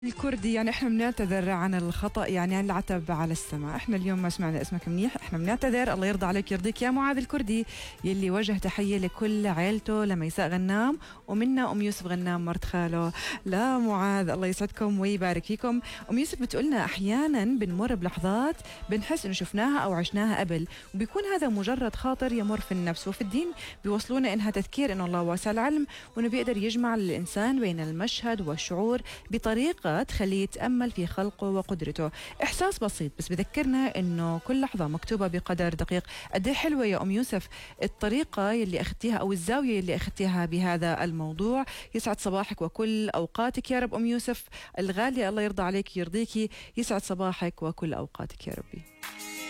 الكردي يعني احنا بنعتذر عن الخطأ، يعني عن العتب على السماء. احنا اليوم ما سمعنا اسمك منيح، احنا بنعتذر. الله يرضى عليك يرضيك يا معاذ الكردي، يلي وجه تحية لكل عيلته لميساء غنام، ومنا يوسف غنام مرت خاله. لا معاذ، الله يسعدكم ويبارك فيكم. يوسف بتقولنا احيانا بنمر بلحظات بنحس انه شفناها او عشناها قبل، وبيكون هذا مجرد خاطر يمر في النفس، وفي الدين بيوصلونا انها تذكير انه الله واسع العلم، وانه بيقدر يجمع الانسان بين المشهد والشعور بطريقة تخليه يتأمل في خلقه وقدرته. إحساس بسيط بس بذكرنا إنه كل لحظة مكتوبة بقدر دقيق. قد إيه حلوة يا يوسف الطريقة اللي أخذتيها أو الزاوية اللي أخذتيها بهذا الموضوع. يسعد صباحك وكل أوقاتك يا رب يوسف الغالية، الله يرضى عليك يرضيكي. يسعد صباحك وكل أوقاتك يا ربي.